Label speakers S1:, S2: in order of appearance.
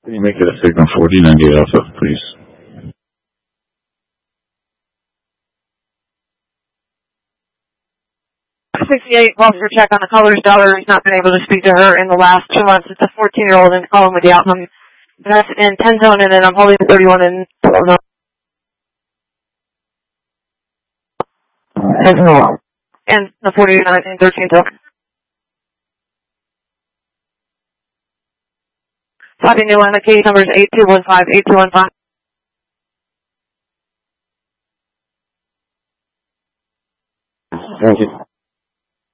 S1: Can you make it a Sigma 4098 Alpha, please?
S2: 68, officer check on the color's daughter. He's not been able to speak to her in the last 2 months. It's a 14-year-old and calling with the outcome. That's in 10 zone, and then I'm holding 31 in 12 zone. And the 49 in 13 zone. Copy New Atlanta, case numbers 8215, 8215.
S1: Thank you.